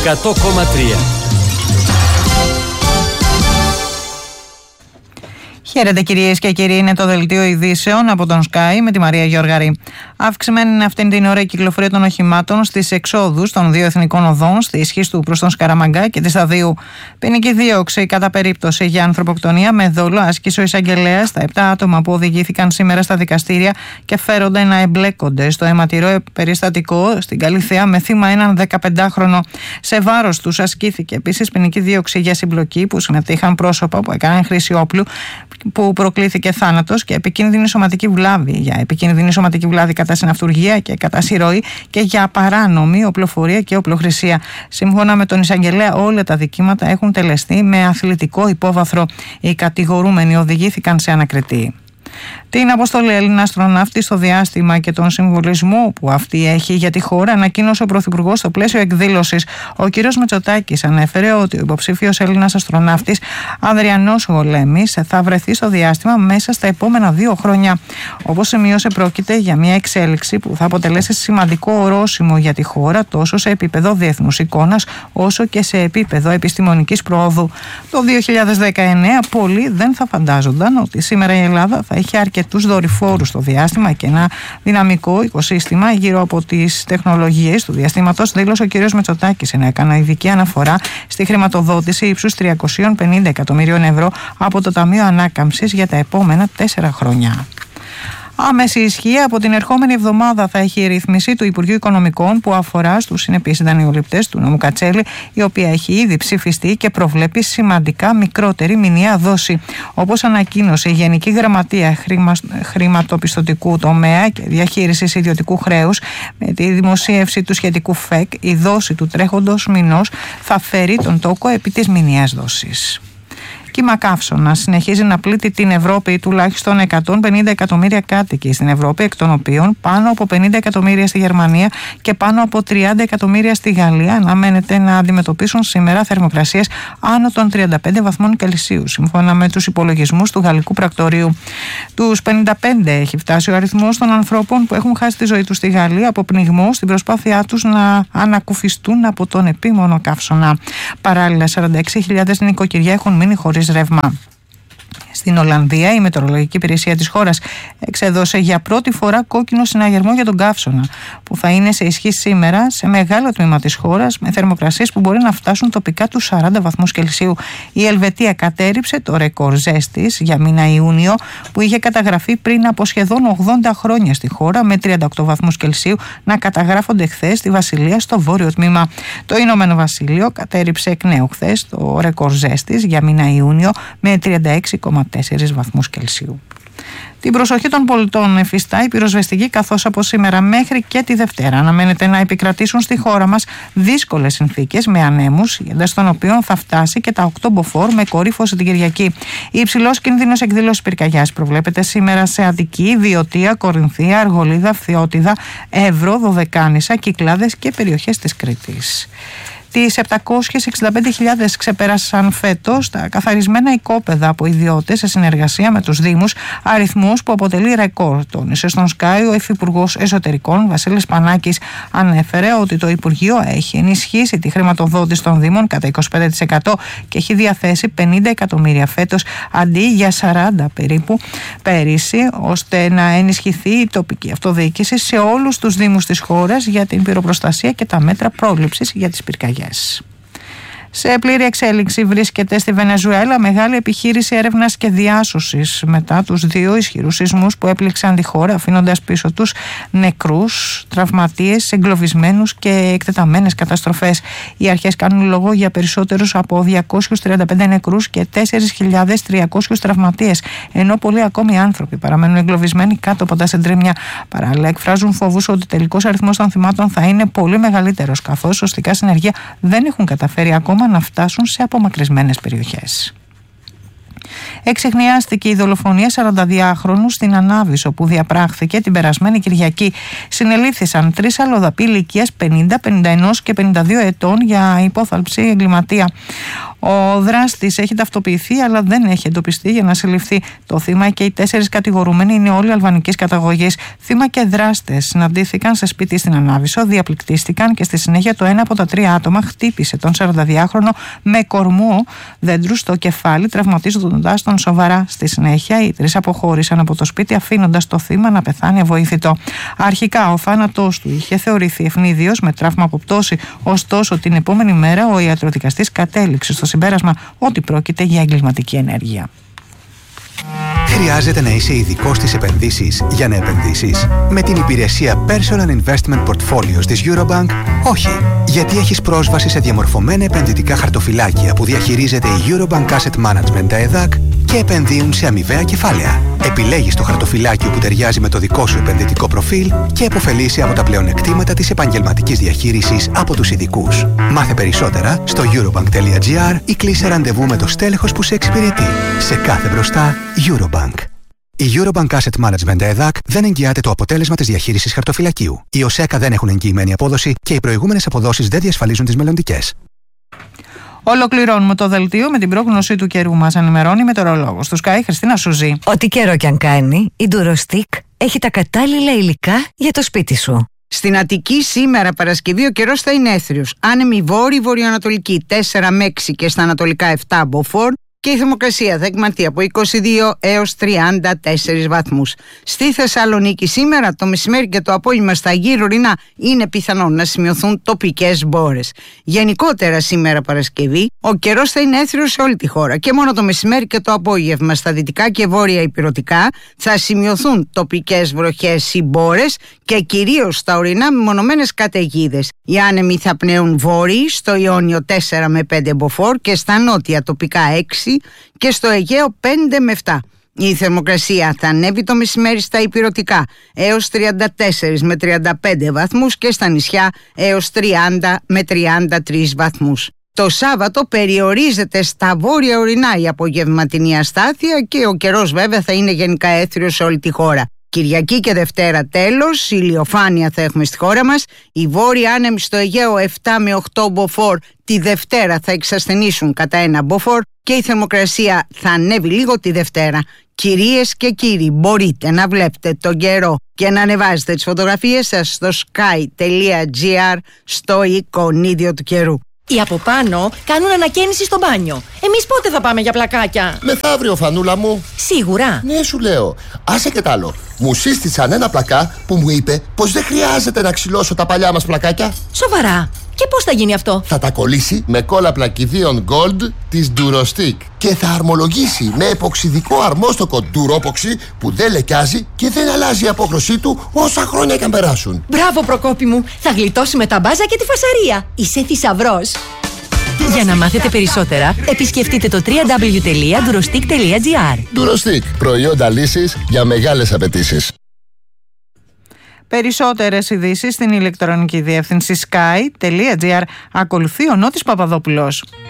100,3. Χαίρετε κυρίες και κύριοι, είναι το δελτίο ειδήσεων από τον Sky με τη Μαρία Γιώργαρη. Αυξημένη είναι αυτήν την ώρα η κυκλοφορία των οχημάτων στις εξόδους των δύο εθνικών οδών, στη Σχίστου προς τον Σκαραμαγκά και τη Σταδίου. Ποινική δίωξη κατά περίπτωση για ανθρωποκτονία με δόλο άσκησε ο εισαγγελέας στα 7 άτομα που οδηγήθηκαν σήμερα στα δικαστήρια και φέρονται να εμπλέκονται στο αιματηρό περιστατικό στην Καλιθέα με θύμα έναν 15χρονο. Σε βάρος τους ασκήθηκε επίσης ποινική δίωξη για συμπλοκή που συμμετείχαν πρόσωπα που έκαναν χρήση όπλου που προκλήθηκε θάνατος και επικίνδυνη σωματική βλάβη, για επικίνδυνη σωματική βλάβη κατά συναυτουργία και κατά συρροή και για παράνομη οπλοφορία και οπλοχρησία. Σύμφωνα με τον εισαγγελέα, όλα τα δικήματα έχουν τελεστεί με αθλητικό υπόβαθρο. Οι κατηγορούμενοι οδηγήθηκαν σε ανακριτή. Την αποστολή Έλληνα αστροναύτη στο διάστημα και τον συμβολισμό που αυτή έχει για τη χώρα ανακοίνωσε ο Πρωθυπουργός στο πλαίσιο εκδήλωσης. Ο κ. Μητσοτάκης ανέφερε ότι ο υποψήφιος Έλληνας αστροναύτης Ανδριανός Γολέμης θα βρεθεί στο διάστημα μέσα στα επόμενα 2 χρόνια. Όπως σημείωσε, πρόκειται για μια εξέλιξη που θα αποτελέσει σημαντικό ορόσημο για τη χώρα τόσο σε επίπεδο διεθνούς εικόνας όσο και σε επίπεδο επιστημονικής προόδου. Το 2019 πολλοί δεν θα φαντάζονταν ότι σήμερα η Ελλάδα θα έχει αρκετούς δορυφόρους στο διάστημα και ένα δυναμικό οικοσύστημα γύρω από τις τεχνολογίες του διαστήματος, δήλωσε ο κ. Μητσοτάκης, ενώ έκανε ειδική αναφορά στη χρηματοδότηση ύψους 350 εκατομμυρίων ευρώ από το Ταμείο Ανάκαμψης για τα επόμενα 4 χρόνια. Άμεση ισχύ από την ερχόμενη εβδομάδα θα έχει η ρύθμιση του Υπουργείου Οικονομικών που αφορά στους συνεπείς δανειοληπτές του νόμου Κατσέλη, η οποία έχει ήδη ψηφιστεί και προβλέπει σημαντικά μικρότερη μηνιαία δόση. Όπως ανακοίνωσε η Γενική Γραμματεία Χρηματοπιστωτικού Τομέα και Διαχείρισης Ιδιωτικού Χρέους, με τη δημοσίευση του σχετικού ΦΕΚ, η δόση του τρέχοντος μηνός θα φέρει τον τόκο επί της μηνιαίας δόσης. Κύμα καύσωνα συνεχίζει να πλήττει την Ευρώπη. Τουλάχιστον 150 εκατομμύρια κάτοικοι στην Ευρώπη, εκ των οποίων πάνω από 50 εκατομμύρια στη Γερμανία και πάνω από 30 εκατομμύρια στη Γαλλία, αναμένεται να αντιμετωπίσουν σήμερα θερμοκρασίες άνω των 35 βαθμών Κελσίου, σύμφωνα με τους υπολογισμούς του Γαλλικού Πρακτορείου. Τους 55 έχει φτάσει ο αριθμός των ανθρώπων που έχουν χάσει τη ζωή τους στη Γαλλία από πνιγμό στην προσπάθειά τους να ανακουφιστούν από τον επίμονο καύσωνα. Παράλληλα, 46.000 νοικοκυριά έχουν μείνει χωρίς ρεύμα. Στην Ολλανδία, η Μετεωρολογική Υπηρεσία της χώρας εξέδωσε για πρώτη φορά κόκκινο συναγερμό για τον καύσωνα, που θα είναι σε ισχύ σήμερα σε μεγάλο τμήμα της χώρας, με θερμοκρασίες που μπορεί να φτάσουν τοπικά τους 40 βαθμούς Κελσίου. Η Ελβετία κατέρριψε το ρεκόρ ζέστης για μήνα Ιούνιο, που είχε καταγραφεί πριν από σχεδόν 80 χρόνια στη χώρα, με 38 βαθμούς Κελσίου να καταγράφονται χθες στη Βασιλεία, στο βόρειο τμήμα. Το Ηνωμένο Βασίλειο κατέρριψε εκ νέου χθες το ρεκόρ ζέστης για μήνα Ιούνιο, με 36,4 βαθμούς Κελσίου. Την προσοχή των πολιτών εφιστά η πυροσβεστική, καθώς από σήμερα μέχρι και τη Δευτέρα αναμένεται να επικρατήσουν στη χώρα μας δύσκολες συνθήκες με ανέμους, εντός των οποίων θα φτάσει και τα 8 μποφόρ με κορύφωση την Κυριακή. Η υψηλός κίνδυνος εκδήλωσης πυρκαγιάς προβλέπεται σήμερα σε Αττική, Βιωτία, Κορινθία, Αργολίδα, Φθιώτιδα, Εύρο, Δωδεκάνησα, Κυκλάδες και περιοχές της Κρήτης. Τις 765.000 ξεπέρασαν φέτος τα καθαρισμένα οικόπεδα από ιδιώτες σε συνεργασία με τους Δήμους, αριθμός που αποτελεί ρεκόρ. Τόνισε στον Sky ο Υφυπουργός Εσωτερικών Βασίλης Πανάκης. Ανέφερε ότι το Υπουργείο έχει ενισχύσει τη χρηματοδότηση των Δήμων κατά 25% και έχει διαθέσει 50 εκατομμύρια φέτος αντί για 40 περίπου πέρυσι, ώστε να ενισχυθεί η τοπική αυτοδιοίκηση σε όλους τους Δήμους της χώρας για την πυροπροστασία και τα μέτρα πρόληψης για τις πυρκαγιές. Σε πλήρη εξέλιξη βρίσκεται στη Βενεζουέλα μεγάλη επιχείρηση έρευνας και διάσωσης μετά τους 2 ισχυρούς σεισμούς που έπληξαν τη χώρα, αφήνοντας πίσω τους νεκρούς, τραυματίες, εγκλωβισμένους και εκτεταμένες καταστροφές. Οι αρχές κάνουν λόγο για περισσότερους από 235 νεκρούς και 4.300 τραυματίες, ενώ πολλοί ακόμη άνθρωποι παραμένουν εγκλωβισμένοι κάτω από τα συντρίμμια. Παράλληλα, εκφράζουν φόβους ότι ο τελικός αριθμός των θυμάτων θα είναι πολύ μεγαλύτερος, καθώς ωστικά συνεργεία δεν έχουν καταφέρει ακόμα να φτάσουν σε απομακρυσμένες περιοχές. Εξιχνιάστηκε η δολοφονία 42χρονου στην Ανάβησο που διαπράχθηκε την περασμένη Κυριακή. Συνελήφθησαν 3 αλλοδαποί ηλικίας 50, 51 και 52 ετών για υπόθαλψη εγκληματία. Ο δράστης έχει ταυτοποιηθεί, αλλά δεν έχει εντοπιστεί για να συλληφθεί. Το θύμα και οι 4 κατηγορούμενοι είναι όλοι αλβανικής καταγωγής. Θύμα και δράστες συναντήθηκαν σε σπίτι στην Ανάβησο, διαπληκτίστηκαν και στη συνέχεια το ένα από τα 3 άτομα χτύπησε τον 42χρονο με κορμό δέντρου στο κεφάλι, τραυματίζοντας τον σοβαρά. Στη συνέχεια, οι 3 αποχώρησαν από το σπίτι, αφήνοντας το θύμα να πεθάνει αβοήθητο. Αρχικά, ο θάνατός του είχε θεωρηθεί ευνίδιος με τραύμα από πτώση. Ωστόσο, την επόμενη μέρα, ο ιατροδικαστής κατέληξε στο συμπέρασμα ότι πρόκειται για εγκληματική ενέργεια. Χρειάζεται να είσαι ειδικός στις επενδύσεις για να επενδύσεις? Με την υπηρεσία Personal Investment Portfolios της Eurobank, όχι. Γιατί έχεις πρόσβαση σε διαμορφωμένα επενδυτικά χαρτοφυλάκια που διαχειρίζεται η Eurobank Asset Management ΕΔΑΚ και επενδύουν σε αμοιβαία κεφάλαια. Επιλέγεις το χαρτοφυλάκιο που ταιριάζει με το δικό σου επενδυτικό προφίλ και επωφελείσαι από τα πλεονεκτήματα της επαγγελματικής διαχείρισης από τους ειδικούς. Μάθε περισσότερα στο eurobank.gr ή κλείσε ραντεβού με το στέλεχος που σε εξυπηρετεί. Σε κάθε μπροστά, Eurobank. Η Eurobank Asset Management ΕΔΑΚ δεν εγγυάται το αποτέλεσμα της διαχείρισης χαρτοφυλακίου. Οι ΟΣΕΚΑ δεν έχουν εγγυημένη απόδοση και οι προηγούμενες αποδόσεις δεν διασφαλίζουν τις μελλοντικές. Ολοκληρώνουμε το δελτίο με την πρόγνωση του καιρού. Μας ενημερώνει η μετεωρολόγος του Sky, Χριστίνα Σουζή. Ό,τι καιρό κι αν κάνει, η Durostick έχει τα κατάλληλα υλικά για το σπίτι σου. Στην Αττική σήμερα Παρασκευή ο καιρός θα είναι έθριος. Άνεμη βόρειο-βορειοανατολική 4 με 6 και στα ανατολικά 7 μποφόρ. Και η θερμοκρασία θα εκμανθεί από 22 έως 34 βαθμούς. Στη Θεσσαλονίκη σήμερα το μεσημέρι και το απόγευμα στα γύρω-ορεινά είναι πιθανόν να σημειωθούν τοπικές μπόρες. Γενικότερα σήμερα Παρασκευή ο καιρός θα είναι έθριος σε όλη τη χώρα και μόνο το μεσημέρι και το απόγευμα στα δυτικά και βόρεια ηπειρωτικά θα σημειωθούν τοπικές βροχές ή μπόρες και κυρίως στα ορεινά μεμονωμένες καταιγίδες. Οι άνεμοι θα πνέουν βόρειοι στο Ιόνιο 4 με 5 μποφόρ και στα νότια τοπικά 6 και στο Αιγαίο 5 με 7. Η θερμοκρασία θα ανέβει το μεσημέρι στα ηπειρωτικά έως 34 με 35 βαθμούς και στα νησιά έως 30 με 33 βαθμούς. Το Σάββατο περιορίζεται στα βόρεια ορεινά η απογευματινή αστάθεια και ο καιρός βέβαια θα είναι γενικά έθριος σε όλη τη χώρα. Κυριακή και Δευτέρα τέλος, ηλιοφάνεια θα έχουμε στη χώρα μας. Οι βόρειοι άνεμοι στο Αιγαίο 7 με 8 μποφόρ τη Δευτέρα θα εξασθενήσουν κατά 1 μποφόρ και η θερμοκρασία θα ανέβει λίγο τη Δευτέρα. Κυρίες και κύριοι, μπορείτε να βλέπετε τον καιρό και να ανεβάζετε τις φωτογραφίες σας στο sky.gr στο εικονίδιο του καιρού. Οι από πάνω κάνουν ανακαίνιση στο μπάνιο. Εμείς πότε θα πάμε για πλακάκια? Μεθαύριο, φανούλα μου. Σίγουρα? Ναι, σου λέω. Άσε και τ' άλλο. Μου σύστησαν ένα πλακά που μου είπε πως δεν χρειάζεται να ξυλώσω τα παλιά μας πλακάκια. Σοβαρά? Και πώς θα γίνει αυτό? Θα τα κολλήσει με κόλλα πλακιδίων Gold της Durostick και θα αρμολογήσει με εποξιδικό αρμόστοκο Duropoxy που δεν λεκιάζει και δεν αλλάζει η απόχρωσή του όσα χρόνια και αν περάσουν. Μπράβο, Προκόπη μου. Θα γλιτώσουμε τα μπάζα και τη φασαρία. Είσαι θησαυρός. Για να μάθετε περισσότερα, επισκεφτείτε το www.durostick.gr. Durostick. Προϊόντα λύσης για μεγάλες απαιτήσεις. Περισσότερες ειδήσεις στην ηλεκτρονική διεύθυνση sky.gr. Ακολουθεί ο Νότης Παπαδόπουλος.